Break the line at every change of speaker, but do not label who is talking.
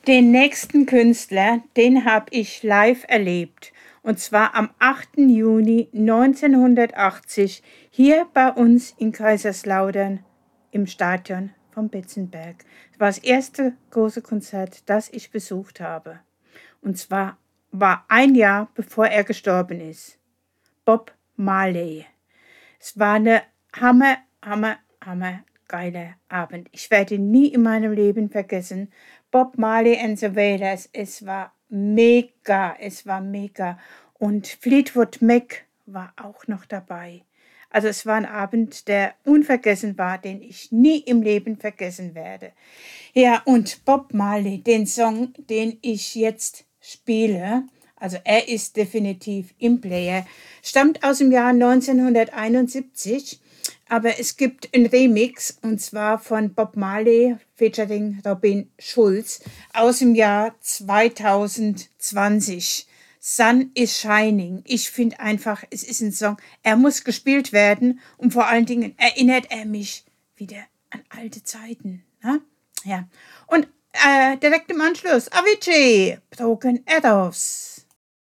Den nächsten Künstler, den habe ich live erlebt. Und zwar am 8. Juni 1980 hier bei uns in Kaiserslautern im Stadion vom Betzenberg. Das war das erste große Konzert, das ich besucht habe. Und zwar war ein Jahr bevor er gestorben ist. Bob Marley. Es war eine hammer geile Abend. Ich werde ihn nie in meinem Leben vergessen. Bob Marley and the Wailers. Es war mega. Es war mega. Und Fleetwood Mac war auch noch dabei. Also es war ein Abend, der unvergessen war, den ich nie im Leben vergessen werde. Ja, und Bob Marley, den Song, den ich jetzt spiele, also er ist definitiv im Player, stammt aus dem Jahr 1971, aber es gibt einen Remix und zwar von Bob Marley featuring Robin Schulz aus dem Jahr 2020. Sun is Shining. Ich finde einfach, es ist ein Song, er muss gespielt werden und vor allen Dingen erinnert er mich wieder an alte Zeiten. Ne? Ja. Und direkt im Anschluss Avicii, Broken Arrows.